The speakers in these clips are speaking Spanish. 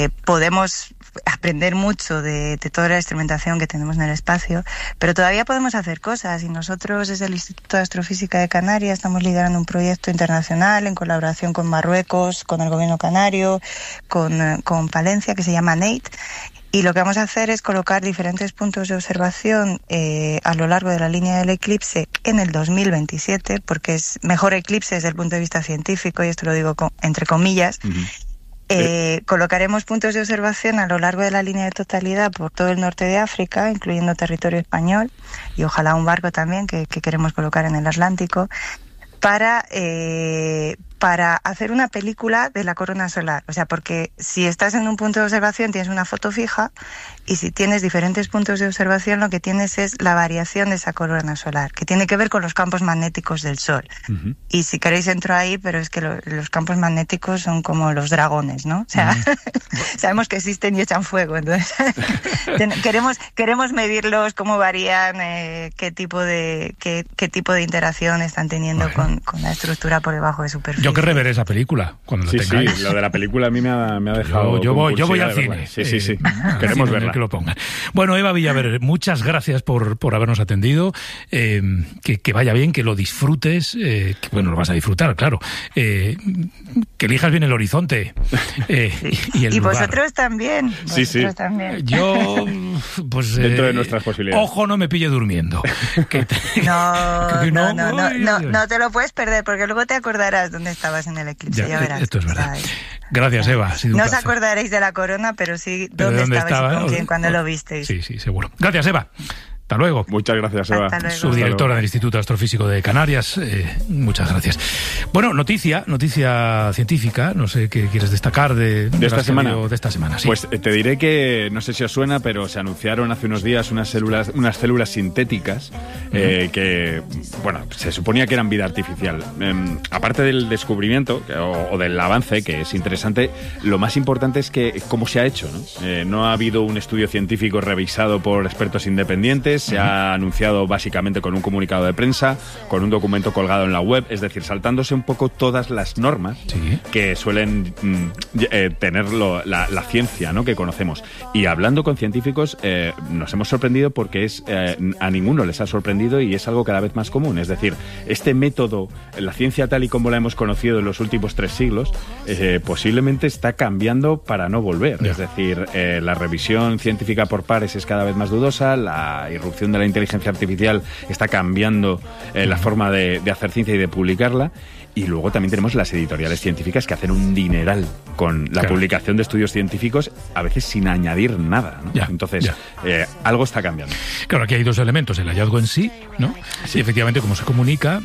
podemos aprender mucho de toda la instrumentación que tenemos en el espacio, pero todavía podemos hacer cosas, y nosotros desde el Instituto de Astrofísica de Canarias estamos liderando un proyecto internacional en colaboración con Marruecos, con el gobierno canario, con Palencia, que se llama NATE. Y lo que vamos a hacer es colocar diferentes puntos de observación a lo largo de la línea del eclipse en el 2027, porque es mejor eclipse desde el punto de vista científico, y esto lo digo entre comillas. Colocaremos puntos de observación a lo largo de la línea de totalidad por todo el norte de África, incluyendo territorio español, y ojalá un barco también que queremos colocar en el Atlántico, para hacer una película de la corona solar. O sea, porque si estás en un punto de observación tienes una foto fija, y si tienes diferentes puntos de observación lo que tienes es la variación de esa corona solar, que tiene que ver con los campos magnéticos del Sol. Uh-huh. Y si queréis entro ahí, pero es que los campos magnéticos son como los dragones, ¿no? O sea, sabemos que existen y echan fuego, entonces queremos medirlos, cómo varían, qué tipo de interacción están teniendo con la estructura por debajo de superficie. Yo querré ver esa película cuando la tengáis. Sí, lo de la película a mí me ha dejado... Yo voy al cine. Sí. Queremos verla. Que lo pongan. Bueno, Eva Villaver, muchas gracias por habernos atendido. Que vaya bien, que lo disfrutes. Lo vas a disfrutar, claro. Que elijas bien el horizonte y el lugar. Vosotros también. También. Yo, pues... dentro de nuestras posibilidades. Ojo, no me pille durmiendo. No te lo puedes perder, porque luego te acordarás dónde estabas en el eclipse, ya verás. Esto es verdad. Gracias, Eva. No os acordaréis de la corona, pero sí dónde estabais y cuándo lo visteis. Sí, seguro. Gracias, Eva. Hasta luego. Muchas gracias, Eva. Subdirectora del Instituto Astrofísico de Canarias. Muchas gracias. Bueno, noticia científica. No sé qué quieres destacar de esta semana. De esta semana, sí. Pues te diré que, no sé si os suena, pero se anunciaron hace unos días unas células sintéticas que, se suponía que eran vida artificial. Aparte del descubrimiento o del avance, que es interesante, lo más importante es que cómo se ha hecho, ¿no? No ha habido un estudio científico revisado por expertos independientes. Se ha anunciado básicamente con un comunicado de prensa, con un documento colgado en la web, es decir, saltándose un poco todas las normas que suelen tener la ciencia, ¿no?, que conocemos. Y hablando con científicos, nos hemos sorprendido porque a ninguno les ha sorprendido y es algo cada vez más común. Es decir, este método, la ciencia tal y como la hemos conocido en los últimos 3 siglos, posiblemente está cambiando para no volver. Es decir, la revisión científica por pares es cada vez más dudosa, la irrupción de la inteligencia artificial está cambiando la forma de hacer ciencia y de publicarla. Y luego también tenemos las editoriales científicas que hacen un dineral con la publicación de estudios científicos, a veces sin añadir nada, ¿no? Entonces, algo está cambiando. Claro, aquí hay 2 elementos. El hallazgo en sí, ¿no? Sí. Y efectivamente, cómo se comunica.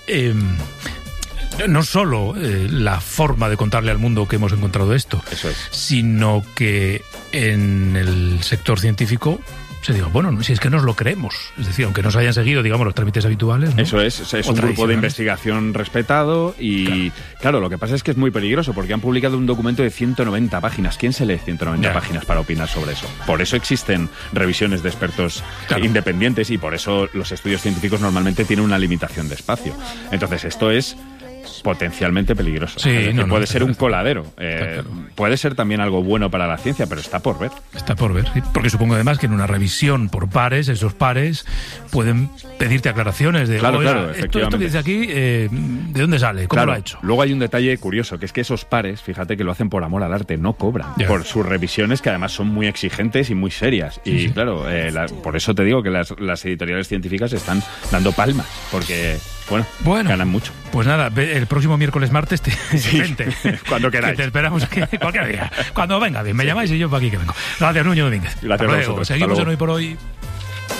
No solo la forma de contarle al mundo que hemos encontrado esto, sino que en el sector científico se diga, si es que nos lo creemos. Es decir, aunque no se hayan seguido, digamos, los trámites habituales, ¿no? Eso es un grupo de investigación respetado y, claro, lo que pasa es que es muy peligroso porque han publicado un documento de 190 páginas. ¿Quién se lee 190 páginas para opinar sobre eso? Por eso existen revisiones de expertos independientes y por eso los estudios científicos normalmente tienen una limitación de espacio. Entonces, esto es potencialmente peligroso. Puede ser un coladero. Puede ser también algo bueno para la ciencia, pero está por ver. Está por ver, sí. Porque supongo además que en una revisión por pares, esos pares pueden pedirte aclaraciones de claro, esto que dice aquí, ¿de dónde sale? ¿Cómo lo ha hecho? Luego hay un detalle curioso, que es que esos pares, fíjate que lo hacen por amor al arte, no cobran por sus revisiones, que además son muy exigentes y muy serias. Claro, por eso te digo que las editoriales científicas están dando palmas, porque bueno, ganan mucho. Pues nada, el próximo martes vente. Cuando queráis. Que te esperamos cualquier día. Cuando venga bien, me llamáis y yo para aquí que vengo. Gracias, Nuño Domínguez. Gracias a vosotros. Seguimos en Hoy por Hoy.